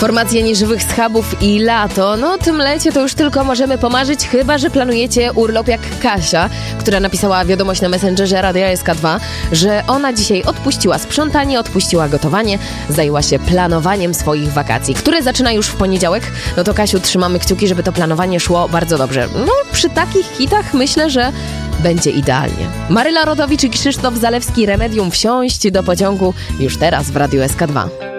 Formacje nieżywych schabów i lato. No, tym lecie to już tylko możemy pomarzyć, chyba że planujecie urlop jak Kasia, która napisała wiadomość na Messengerze Radia SK2, że ona dzisiaj odpuściła sprzątanie, odpuściła gotowanie, zajęła się planowaniem swoich wakacji, które zaczyna już w poniedziałek. No to Kasiu, trzymamy kciuki, żeby to planowanie szło bardzo dobrze. No, przy takich hitach myślę, że będzie idealnie. Maryla Rodowicz i Krzysztof Zalewski, Remedium, wsiąść do pociągu już teraz w Radiu SK2.